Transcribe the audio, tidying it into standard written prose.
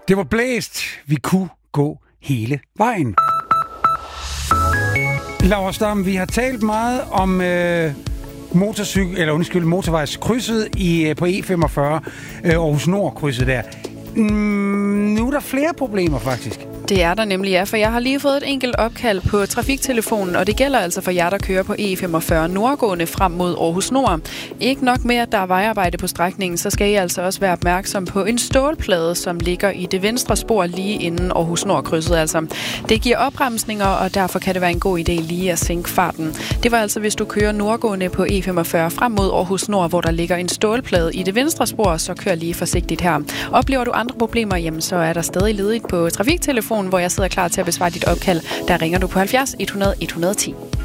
Det var blæst. Vi kunne gå hele vejen. Laura Stam, vi har talt meget om motorvejskrydset på E45, Aarhus Nord-krydset der. Nu er der flere problemer faktisk. Det er der nemlig, ja, for jeg har lige fået et enkelt opkald på trafiktelefonen, og det gælder altså for jer, der kører på E45 nordgående frem mod Aarhus Nord. Ikke nok med, at der er vejarbejde på strækningen, så skal I altså også være opmærksom på en stålplade, som ligger i det venstre spor lige inden Aarhus Nord-krydset. Altså. Det giver opbremsninger, og derfor kan det være en god idé lige at sænke farten. Det var altså, hvis du kører nordgående på E45 frem mod Aarhus Nord, hvor der ligger en stålplade i det venstre spor, så kør lige forsigtigt her. Oplever du andre problemer, jamen så er der stadig ledigt på trafiktelefonen, hvor jeg sidder klar til at besvare dit opkald. Der ringer du på 70 100 110.